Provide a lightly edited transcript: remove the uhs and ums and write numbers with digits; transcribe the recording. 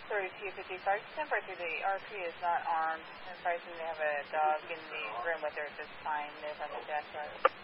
3255. Stand by through the RP is not armed. Advising they have a dog in the room with her at this time. They're on the dash yard.